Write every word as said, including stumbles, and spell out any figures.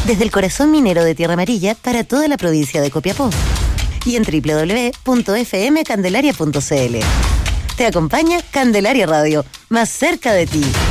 Desde el corazón minero de Tierra Amarilla para toda la provincia de Copiapó. Y en doble u doble u doble u punto efe eme candelaria punto ce ele. Te acompaña Candelaria Radio, más cerca de ti.